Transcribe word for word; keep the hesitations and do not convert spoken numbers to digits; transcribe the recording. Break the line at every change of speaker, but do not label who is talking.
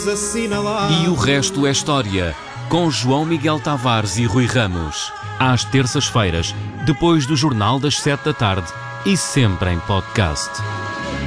deves assinalar.
E o resto é história, com João Miguel Tavares e Rui Ramos. Às terças-feiras, depois do Jornal das Sete da Tarde e sempre em podcast.